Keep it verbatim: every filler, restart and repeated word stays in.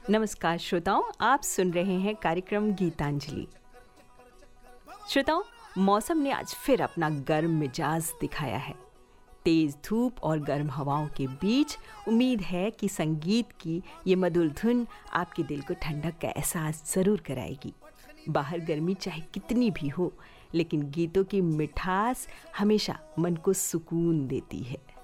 नमस्कार श्रोताओं, आप सुन रहे हैं कार्यक्रम गीतांजलि। श्रोताओं, मौसम ने आज फिर अपना गर्म मिजाज दिखाया है। तेज धूप और गर्म हवाओं के बीच उम्मीद है कि संगीत की ये मधुर धुन आपके दिल को ठंडक का एहसास जरूर कराएगी। बाहर गर्मी चाहे कितनी भी हो, लेकिन गीतों की मिठास हमेशा मन को सुकून देती है।